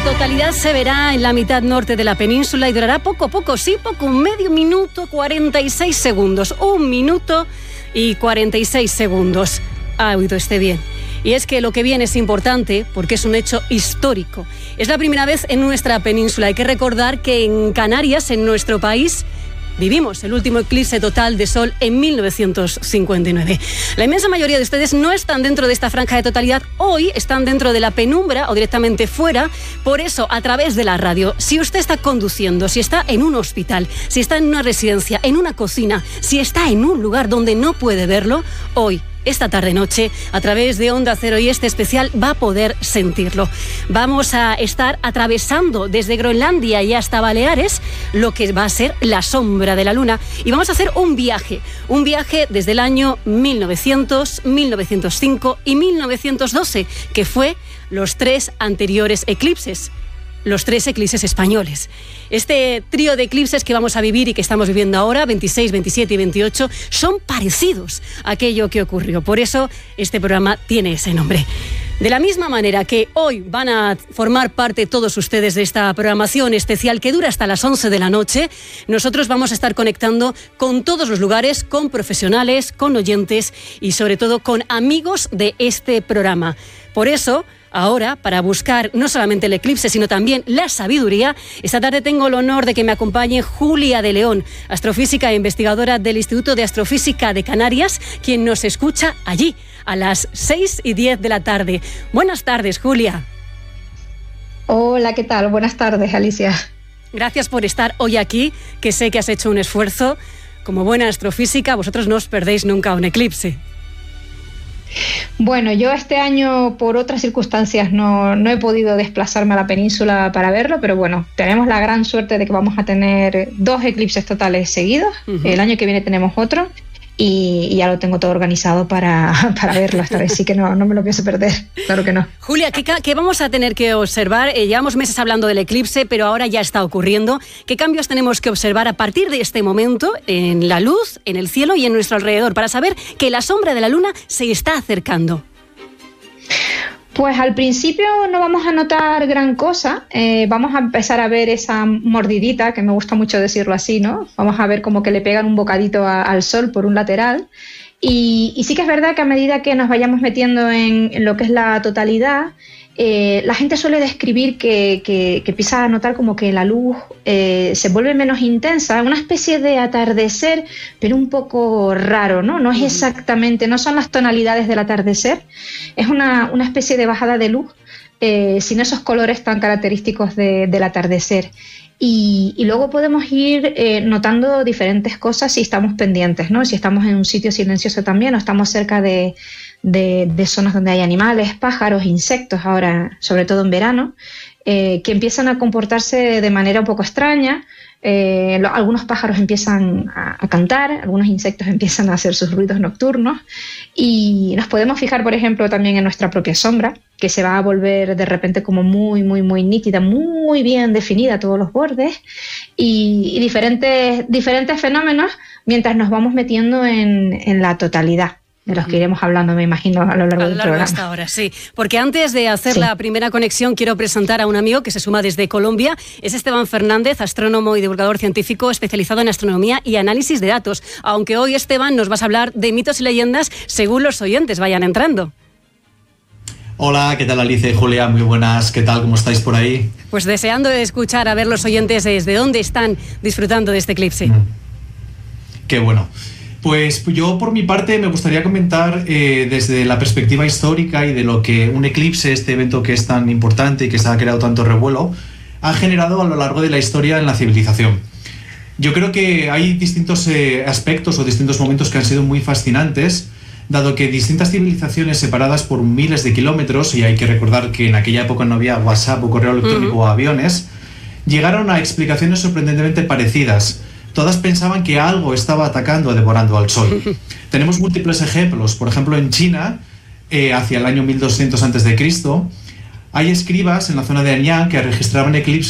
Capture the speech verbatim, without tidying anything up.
totalidad se verá en la mitad norte de la península y durará poco, poco, sí, poco, un medio minuto, cuarenta y seis segundos. Un minuto y cuarenta y seis segundos. Ha oído usted bien. Y es que lo que viene es importante porque es un hecho histórico. Es la primera vez en nuestra península. Hay que recordar que en Canarias, en nuestro país, vivimos el último eclipse total de sol en mil novecientos cincuenta y nueve. La inmensa mayoría de ustedes no están dentro de esta franja de totalidad. Hoy están dentro de la penumbra o directamente fuera. Por eso, a través de la radio, si usted está conduciendo, si está en un hospital, si está en una residencia, en una cocina, si está en un lugar donde no puede verlo, hoy, esta tarde-noche, a través de Onda Cero y este especial, va a poder sentirlo. Vamos a estar atravesando desde Groenlandia y hasta Baleares lo que va a ser la sombra de la luna. Y vamos a hacer un viaje, un viaje desde el año mil novecientos, mil novecientos cinco y mil novecientos doce, que fue los tres anteriores eclipses. Los tres eclipses españoles. Este trío de eclipses que vamos a vivir y que estamos viviendo ahora, veintiséis, veintisiete y veintiocho, son parecidos a aquello que ocurrió. Por eso este programa tiene ese nombre. De la misma manera que hoy van a formar parte todos ustedes de esta programación especial que dura hasta las once de la noche, nosotros vamos a estar conectando con todos los lugares, con profesionales, con oyentes y sobre todo con amigos de este programa. Por eso, ahora, para buscar no solamente el eclipse, sino también la sabiduría, esta tarde tengo el honor de que me acompañe Julia de León, astrofísica e investigadora del Instituto de Astrofísica de Canarias, quien nos escucha allí, a las seis y diez de la tarde. Buenas tardes, Julia. Hola, ¿qué tal? Buenas tardes, Alicia. Gracias por estar hoy aquí, que sé que has hecho un esfuerzo. Como buena astrofísica, vosotros no os perdéis nunca un eclipse. Bueno, yo este año por otras circunstancias no, no he podido desplazarme a la península para verlo, pero bueno, tenemos la gran suerte de que vamos a tener dos eclipses totales seguidos. Uh-huh. El año que viene tenemos otro y, y ya lo tengo todo organizado para, para verlo esta vez, sí que no, no me lo pienso perder, claro que no. Julia, ¿qué, qué vamos a tener que observar? Eh, llevamos meses hablando del eclipse, pero ahora ya está ocurriendo. ¿Qué cambios tenemos que observar a partir de este momento en la luz, en el cielo y en nuestro alrededor para saber que la sombra de la luna se está acercando? Pues al principio no vamos a notar gran cosa, eh, vamos a empezar a ver esa mordidita, que me gusta mucho decirlo así, ¿no? Vamos a ver como que le pegan un bocadito a, al sol por un lateral y, y sí que es verdad que a medida que nos vayamos metiendo en, en lo que es la totalidad, eh, la gente suele describir que, que, que empieza a notar como que la luz eh, se vuelve menos intensa, una especie de atardecer, pero un poco raro, ¿no? No es exactamente, no son las tonalidades del atardecer, es una, una especie de bajada de luz eh, sin esos colores tan característicos de, del atardecer. Y, y luego podemos ir eh, notando diferentes cosas si estamos pendientes, ¿no? Si estamos en un sitio silencioso también o estamos cerca de, de, de zonas donde hay animales, pájaros, insectos, ahora sobre todo en verano, eh, que empiezan a comportarse de manera un poco extraña. Eh, lo, algunos pájaros empiezan a, a cantar, algunos insectos empiezan a hacer sus ruidos nocturnos y nos podemos fijar, por ejemplo, también en nuestra propia sombra, que se va a volver de repente como muy, muy, muy nítida, muy bien definida todos los bordes y, y diferentes, diferentes fenómenos mientras nos vamos metiendo en, en la totalidad. De los que iremos hablando, me imagino, a lo largo a lo del largo programa. Hasta ahora, sí. Porque antes de hacer sí. la primera conexión, quiero presentar a un amigo que se suma desde Colombia. Es Esteban Fernández, astrónomo y divulgador científico especializado en astronomía y análisis de datos. Aunque hoy, Esteban, nos vas a hablar de mitos y leyendas según los oyentes vayan entrando. Hola, ¿qué tal Alicia y Julia? Muy buenas, ¿qué tal? ¿Cómo estáis por ahí? Pues deseando escuchar a ver los oyentes desde dónde están disfrutando de este eclipse. Mm. Qué bueno. Pues yo por mi parte me gustaría comentar eh, desde la perspectiva histórica y de lo que un eclipse, este evento que es tan importante y que se ha creado tanto revuelo, ha generado a lo largo de la historia en la civilización. Yo creo que hay distintos eh, aspectos o distintos momentos que han sido muy fascinantes, dado que distintas civilizaciones separadas por miles de kilómetros, y hay que recordar que en aquella época no había WhatsApp o correo electrónico uh-huh. o aviones, llegaron a explicaciones sorprendentemente parecidas. Todas pensaban que algo estaba atacando o devorando al Sol. Tenemos múltiples ejemplos. Por ejemplo, en China, eh, hacia el año mil doscientos antes de Cristo, hay escribas en la zona de Anyang que registraban eclipses